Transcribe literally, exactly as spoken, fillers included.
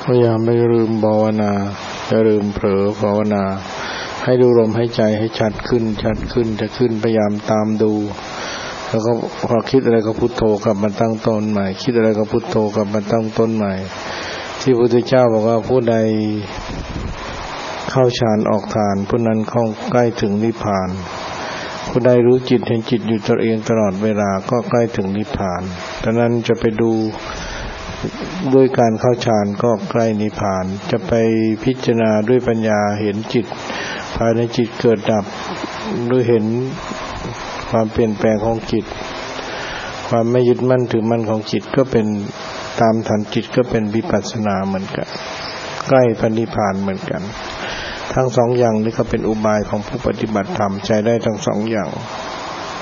พยายามไม่ลืมภาวนาอย่าลืมเผลอภาวนาให้ดูลมหายใจให้ชัดขึ้นชัดขึ้นจะขึ้นพยายามตามดูแล้วก็พอคิดอะไรก็พุทโธกลับมาตั้งต้นใหม่คิดอะไรก็พุทโธกลับมาตั้งต้นใหม่ที่พระพุทธเจ้าบอกว่าผู้ใดเข้าฌานออกฌานผู้นั้นเข้าใกล้ถึงนิพพานผู้ใดรู้จิตเห็นจิตอยู่ตัวเองตลอดเวลาก็ใกล้ถึงนิพพานดังนั้นจะไปดูด้วยการเข้าฌานก็ใกล้นิพพานจะไปพิจารณาด้วยปัญญาเห็นจิตภายในจิตเกิดดับด้วยเห็นความเปลี่ยนแปลงของจิตความไม่ยึดมั่นถือมั่นของจิตก็เป็นตามทันจิตก็เป็นวิปัสสนาเหมือนกันใกล้พระนิพพานเหมือนกันทั้งสองอย่างนี้ก็เป็นอุบายของผู้ปฏิบัติธรรมใช้ได้ทั้งสองอย่าง